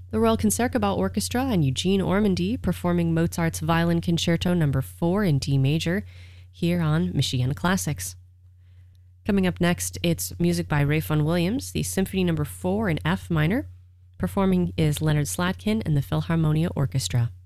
The Royal Concertgebouw Orchestra and Eugene Ormandy performing Mozart's Violin Concerto No. 4 in D major here on Michiana Classics. Coming up next, it's music by Ray Vaughan Williams, the Symphony No. 4 in F minor. Performing is Leonard Slatkin and the Philharmonia Orchestra.